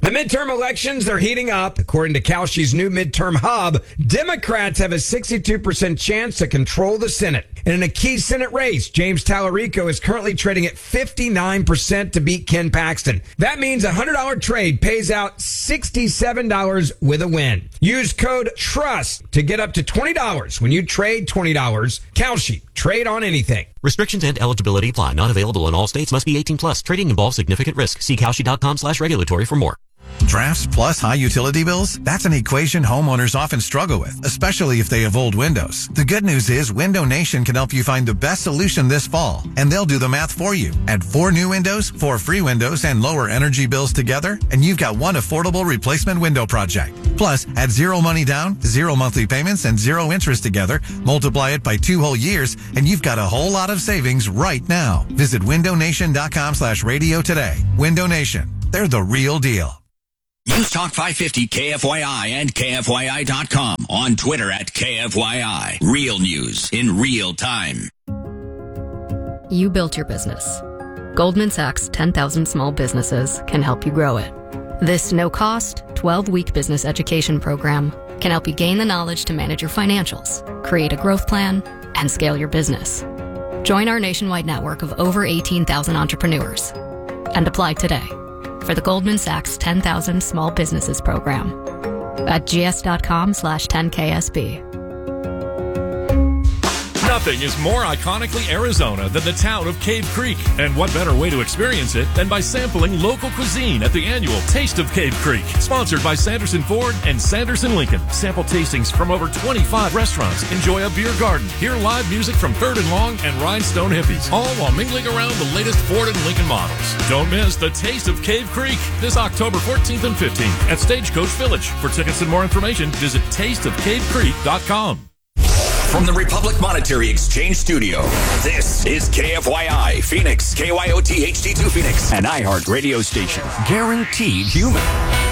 The midterm elections, they're heating up. According to Kalshi's new midterm hub, Democrats have a 62% chance to control the Senate. And in a key Senate race, James Tallarico is currently trading at 59% to beat Ken Paxton. That means a $100 trade pays out $67 with a win. Use code TRUST to get up to $20 when you trade $20. Kalshi, trade on anything. Restrictions and eligibility apply. Not available in all states. Must be 18 plus. Trading involves significant risk. See Kalshi.com/regulatory for more. Drafts plus high utility bills? That's an equation homeowners often struggle with, especially if they have old windows. The good news is Window Nation can help you find the best solution this fall, and they'll do the math for you. Add 4 new windows, 4 free windows, and lower energy bills together, and you've got one affordable replacement window project. Plus, add 0 money down, 0 monthly payments, and 0 interest together, multiply it by 2 whole years, and you've got a whole lot of savings right now. Visit windownation.com/radio today. Window Nation. They're the real deal. News Talk 550 KFYI and KFYI.com. On Twitter at KFYI. Real news in real time. You built your business. Goldman Sachs 10,000 Small Businesses can help you grow it. This no-cost, 12-week business education program can help you gain the knowledge to manage your financials, create a growth plan, and scale your business. Join our nationwide network of over 18,000 entrepreneurs and apply today for the Goldman Sachs 10,000 Small Businesses program at gs.com/10KSB. Nothing is more iconically Arizona than the town of Cave Creek. And what better way to experience it than by sampling local cuisine at the annual Taste of Cave Creek, sponsored by Sanderson Ford and Sanderson Lincoln. Sample tastings from over 25 restaurants. Enjoy a beer garden. Hear live music from Third and Long and Rhinestone Hippies, all while mingling around the latest Ford and Lincoln models. Don't miss the Taste of Cave Creek this October 14th and 15th at Stagecoach Village. For tickets and more information, visit tasteofcavecreek.com. From the Republic Monetary Exchange Studio, this is KFYI Phoenix, KYOT HD2 Phoenix, an iHeart radio station. Guaranteed human.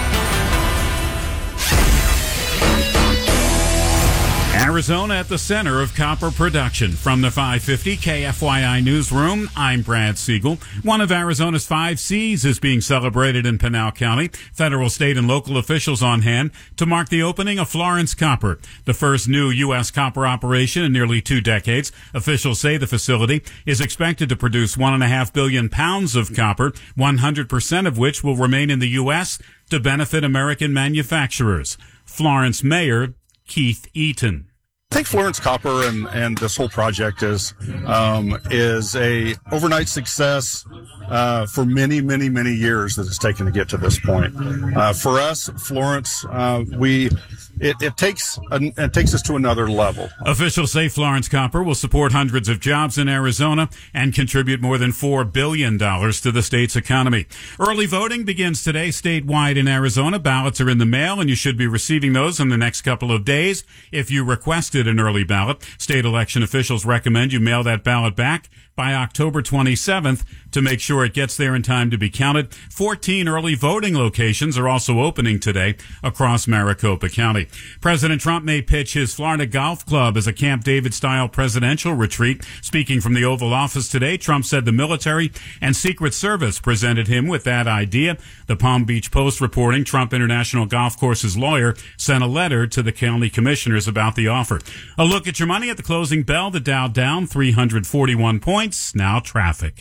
Arizona at the center of copper production. From the 550 KFYI newsroom, I'm Brad Siegel. One of Arizona's 5 C's is being celebrated in Pinal County. Federal, state, and local officials on hand to mark the opening of Florence Copper, the first new U.S. copper operation in nearly 2 decades. Officials say the facility is expected to produce 1.5 billion pounds of copper, 100% of which will remain in the U.S. to benefit American manufacturers. Florence Mayor Keith Eaton. I think Florence Copper and this whole project is a overnight success for many, many, many years that it's taken to get to this point. For us, Florence, it takes us to another level. Officials say Florence Copper will support hundreds of jobs in Arizona and contribute more than $4 billion to the state's economy. Early voting begins today statewide in Arizona. Ballots are in the mail, and you should be receiving those in the next couple of days. If you requested an early ballot, state election officials recommend you mail that ballot back by October 27th to make sure it gets there in time to be counted. 14 early voting locations are also opening today across Maricopa County. President Trump may pitch his Florida Golf Club as a Camp David-style presidential retreat. Speaking from the Oval Office today, Trump said the military and Secret Service presented him with that idea. The Palm Beach Post reporting Trump International Golf Course's lawyer sent a letter to the county commissioners about the offer. A look at your money at the closing bell. The Dow down 341 points. Now traffic.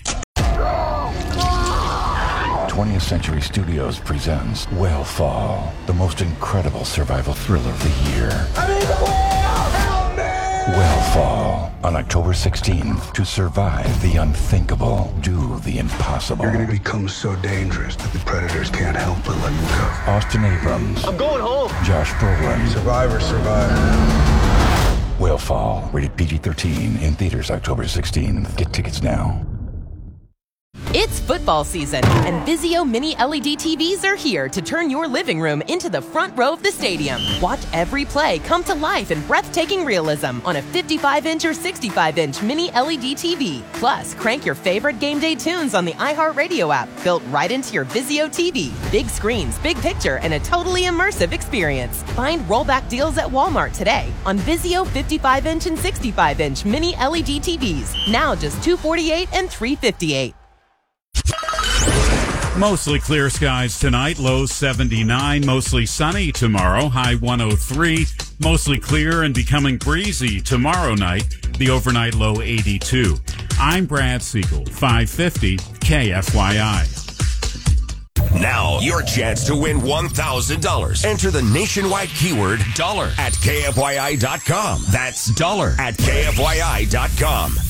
20th Century Studios presents Whale Fall, the most incredible survival thriller of the year. Whale Fall, on October 16th. To survive the unthinkable, do the impossible. You're going to become so dangerous that the predators can't help but let you go. Austin Abrams. I'm going home. Josh Brolin. Survivor. Whale Fall, rated PG-13, in theaters October 16th. Get tickets now. It's football season, and Vizio Mini LED TVs are here to turn your living room into the front row of the stadium. Watch every play come to life in breathtaking realism on a 55-inch or 65-inch Mini LED TV. Plus, crank your favorite game day tunes on the iHeartRadio app, built right into your Vizio TV. Big screens, big picture, and a totally immersive experience. Find rollback deals at Walmart today on Vizio 55-inch and 65-inch Mini LED TVs. Now just $248 and $358. Mostly clear skies tonight, low 79. Mostly sunny tomorrow, high 103. Mostly clear and becoming breezy tomorrow night, the overnight low 82. I'm Brad Siegel, 550 KFYI. Now, your chance to win $1,000. Enter the nationwide keyword dollar at KFYI.com. That's dollar at KFYI.com.